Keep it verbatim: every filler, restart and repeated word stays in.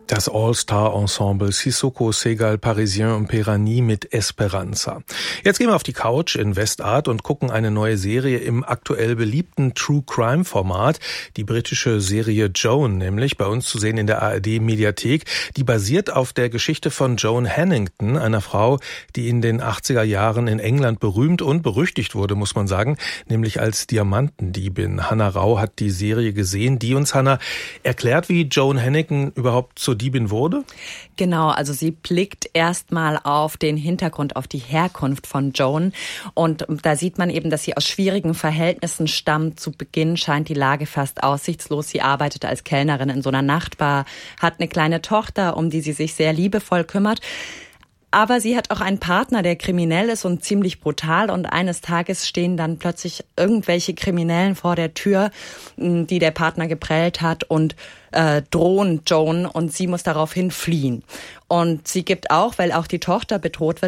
Das All-Star-Ensemble Sissoko, Segal, Parisien und Perani mit Esperanza. Jetzt gehen wir auf die Couch in Westart und gucken eine neue Serie im aktuell beliebten True-Crime-Format. Die britische Serie Joan, nämlich bei uns zu sehen in der A R D-Mediathek. Die basiert auf der Geschichte von Joan Hannington, einer Frau, die in den achtziger Jahren in England berühmt und berüchtigt wurde, muss man sagen, nämlich als Diamantendiebin. Hannah Rau hat die Serie gesehen, die uns, Hannah, erklärt, wie Joan Hannington überhaupt zur Diebin wurde? Genau, also sie blickt erstmal auf den Hintergrund, auf die Herkunft von Joan. Und da sieht man eben, dass sie aus schwierigen Verhältnissen stammt. Zu Beginn scheint die Lage fast aussichtslos. Sie arbeitet als Kellnerin in so einer Nachtbar, hat eine kleine Tochter, um die sie sich sehr liebevoll kümmert. Aber sie hat auch einen Partner, der kriminell ist und ziemlich brutal. Und eines Tages stehen dann plötzlich irgendwelche Kriminellen vor der Tür, die der Partner geprellt hat, und äh, drohen Joan, und sie muss daraufhin fliehen. Und sie gibt auch, weil auch die Tochter bedroht wird,